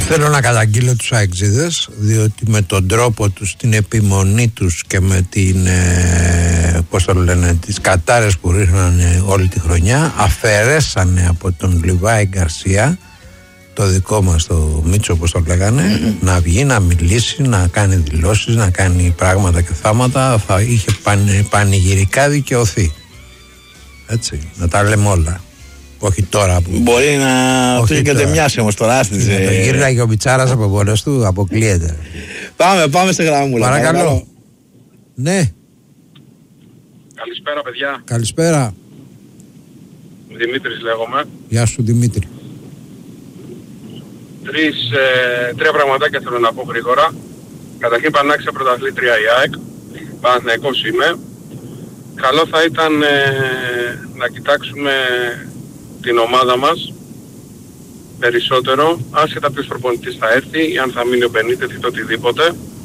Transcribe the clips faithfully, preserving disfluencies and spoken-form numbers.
Θέλω να καταγγείλω τους αεξίδες, διότι με τον τρόπο τους, την επιμονή τους και με την, ε, πώς το λένε, τις κατάρες που ρίχνανε όλη τη χρονιά, αφαιρέσανε από τον Λιβάη Γκαρσία, το δικό μας το Μίτσο όπως το λέγανε, mm-hmm. να βγει, να μιλήσει, να κάνει δηλώσεις, να κάνει πράγματα και θάματα. Θα είχε πανε, πανηγυρικά δικαιωθεί. Έτσι, να τα λέμε όλα. Όχι τώρα που... Μπορεί να του είχε κατεμιάσει όμως τώρα. Το γύρναγε ο Μιτσάρας από μόνος του, αποκλείεται. Πάμε, πάμε σε γραμμούλα. Παρακαλώ. Παρακαλώ. Ναι. Καλησπέρα παιδιά. Καλησπέρα. Δημήτρης λέγομαι. Γεια σου Δημήτρη. Τρεις, ε, τρία πραγματάκια θέλω να πω γρήγορα. Καταρχήν πανάξια πρωταθλήτρια η ΑΕΚ. Παναθηναϊκός είμαι. Καλό θα ήταν ε, να κοιτάξουμε την ομάδα μας περισσότερο, άσχετα ποιος προπονητής θα έρθει ή αν θα μείνει ο Μπενίτεθ ή το οτιδήποτε.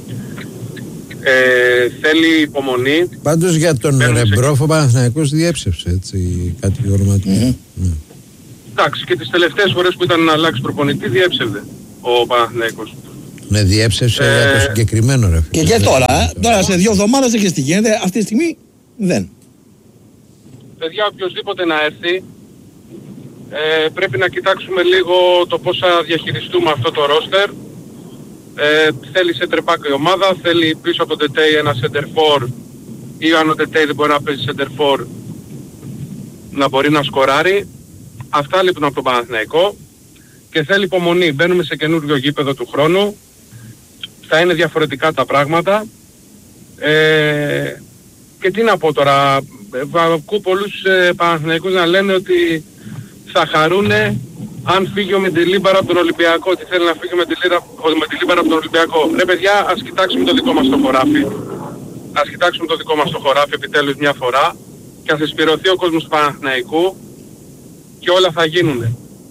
Ε, θέλει υπομονή. Πάντως για τον Ρεμπρόφ ο Παναθηναϊκός διέψευσε έτσι κατηγορηματικά. Mm-hmm. Ναι. Εντάξει, και τις τελευταίες φορές που ήταν να αλλάξει προπονητή διέψευε ο Παναθηναϊκός. Ναι, διέψευσε ε, για το συγκεκριμένο ρε φίλε. Και, και τώρα, ε, τώρα σε δύο εβδομάδες έχεις τι γίνεται, αυτή τη στιγμή δεν. Παιδιά, οποιοσδήποτε να έρθει, ε, πρέπει να κοιτάξουμε λίγο το πώς θα διαχειριστούμε αυτό το ρόστερ. Ε, θέλει center back η ομάδα, θέλει πίσω από τον Τετέι ένα center for, ή αν ο Τετέι δεν μπορεί να παίζει center for, να μπορεί να σκοράρει. Αυτά λείπουν από τον Παναθηναϊκό και θέλει υπομονή. Μπαίνουμε σε καινούργιο γήπεδο του χρόνου, θα είναι διαφορετικά τα πράγματα. Ε, και τι να πω τώρα, ακούω πολλούς ε, Παναθηναϊκούς να λένε ότι θα χαρούνε αν φύγει ο Μεντιλίμπαρα από τον Ολυμπιακό, ότι θέλει να φύγει ο Μεντιλίμπαρα από τον Ολυμπιακό. Ρε παιδιά, ας κοιτάξουμε το δικό μας το χωράφι. Ας κοιτάξουμε το δικό μας το χωράφι επιτέλους μια φορά και ας εισπυρωθεί ο κόσμος του Παναθηναϊκού και όλα θα γίνουνε.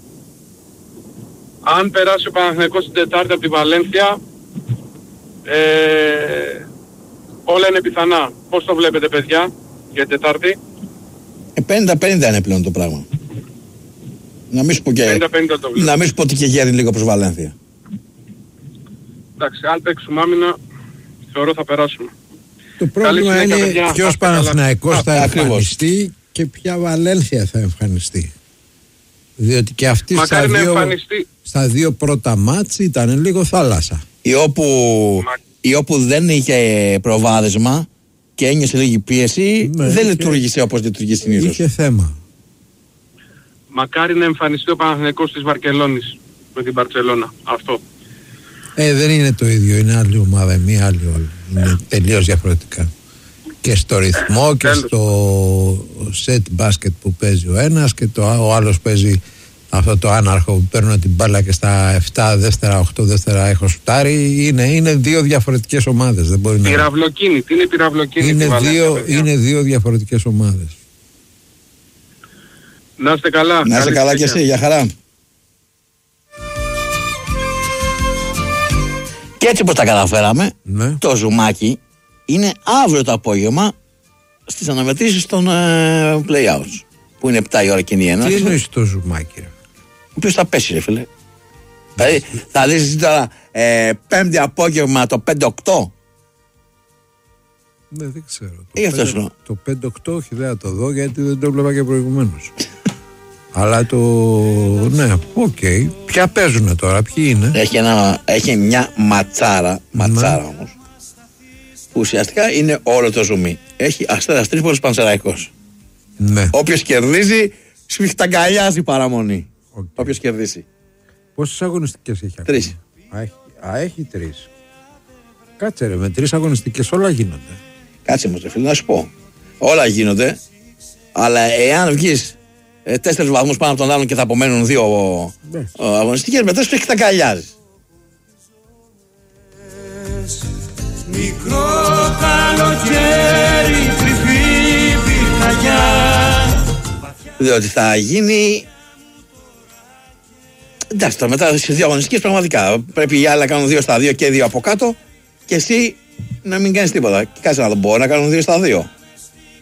Αν περάσει ο Παναθηναϊκός την Τετάρτη από τη Βαλένθια, ε, όλα είναι πιθανά. Πώς το βλέπετε παιδιά για την Τετάρτη? πενήντα πενήντα είναι πλέον το πράγμα. Να μην σου πω και, πενήντα πενήντα το να μην σου πω ότι και γέρνει λίγο προς Βαλένθια. Εντάξει, αν παίξουμε άμυνα, θεωρώ θα περάσουμε. Το πρόβλημα είναι ποιος Παναθηναϊκός θα εμφανιστεί και ποια Βαλένθια θα εμφανιστεί. Διότι και αυτή στα δύο, στα δύο πρώτα μάτς ήταν λίγο θάλασσα. Η όπου, Μα... η όπου δεν είχε προβάδισμα και ένιωσε λίγη πίεση, ναι, δεν είχε... λειτουργήσε όπως λειτουργεί συνήθως. Είχε θέμα. Μακάρι να εμφανιστεί ο Παναθηναϊκός της Βαρκελόνης με την Μπαρτσελώνα. Αυτό. Ε, δεν είναι το ίδιο. Είναι άλλη ομάδα, μία άλλη όλη. Είναι τελείως διαφορετικά. Και στο ρυθμό και Τέλος. στο σετ μπάσκετ που παίζει ο ένας και το, ο άλλος παίζει αυτό το άναρχο που παίρνουν την μπάλα και στα επτά δεύτερα, οκτώ δεύτερα έχω σουτάρει. Είναι, είναι δύο διαφορετικές ομάδες. Δεν μπορεί πυραυλοκίνητη, είναι πυραυλοκίνητη. Είναι, δύο, είναι δύο διαφορετικές ομάδες. Να είστε καλά. Να είστε καλά και εσύ, για χαρά. Και έτσι πως τα καταφέραμε, ναι. Το ζουμάκι είναι αύριο το απόγευμα στις αναμετρήσεις των ε, play-outs, που είναι επτά η ώρα κοινή έναρξη. Τι εννοείς το ζουμάκι ρε? Ο οποίος θα πέσει ρε φίλε. Δηλαδή θα δεις εσύ τώρα ε, πέμπτη απόγευμα το πέντε οκτώ. Ναι, δεν ξέρω. Ή αυτό σου. Το πέντε οκτώ όχι δεν θα το δω γιατί δεν το έβλεπα και προηγουμένως. Αλλά το... ναι, οκ. Okay. Ποια παίζουνε τώρα, ποιοι είναι? Έχει, ένα, έχει μια ματσάρα, ματσάρα ναι. Όμως, που ουσιαστικά είναι όλο το ζουμί. Έχει Αστέρας Τρίπολης Πανσεραϊκός. Ναι. Όποιος κερδίζει, σφιχταγκαλιάζει παραμονή. Okay. Όποιος κερδίσει. Πόσες αγωνιστικές έχει ακόμα? Τρεις. Α, έχει, α, έχει τρεις. Κάτσε ρε, με τρεις αγωνιστικές όλα γίνονται. Κάτσε όμως, φίλε, να σου πω. Όλα γίνονται, αλλά εάν βγεις ε, τέσσερις βαθμούς πάνω από τον άλλον και θα απομένουν δύο ναι. αγωνιστικές, μετά σου έχει τα καλιάζεις. Μικρό καλοκαίρι, κρυφή πυρκαγιά. Διότι θα γίνει... Εντάξει, τώρα μετά στις δύο αγωνιστικές πραγματικά πρέπει οι άλλοι να κάνουν δύο στα δύο και δύο από κάτω και εσύ να μην κάνεις τίποτα. Και κάτσε να το μπορώ να κάνουν δύο στα δύο.